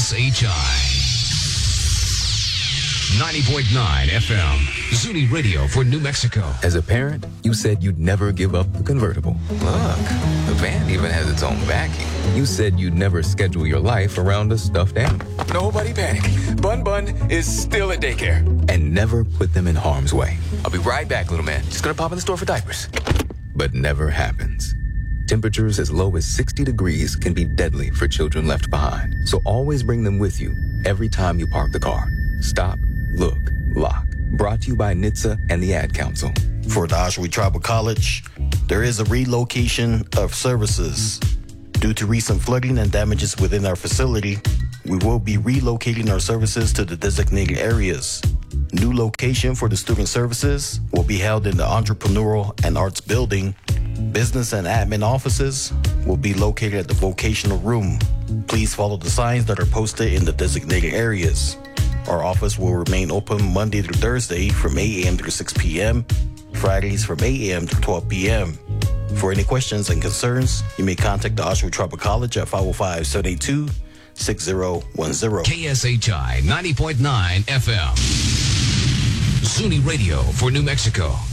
KSHI 90.9 FM, Zuni Radio for New Mexico. As a parent, you said you'd never give up the convertible. Look, the van even has its own backing. You said you'd never schedule your life around a stuffed animal. Nobody panic. Bun Bun is still at daycare. And never put them in harm's way. I'll be right back, little man. Just gonna pop in the store for diapers. But never happens. Temperatures as low as 60 degrees can be deadly for children left behind. So always bring them with you every time you park the car. Stop, look, lock. Brought to you by NHTSA and the Ad Council. For the Oshawa Tribal College, there is a relocation of services. Due to recent flooding and damages within our facility, we will be relocating our services to the designated areas. New location for the student services will be held in the Entrepreneurial and Arts Building. Business and admin offices will be located at the vocational room. Please follow the signs that are posted in the designated areas. Our office will remain open Monday through Thursday from 8 a.m. through 6 p.m., Fridays from 8 a.m. to 12 p.m. For any questions and concerns, you may contact the Oshawa Tribal College at 505-782-6010. KSHI 90.9 FM, Zuni Radio for New Mexico.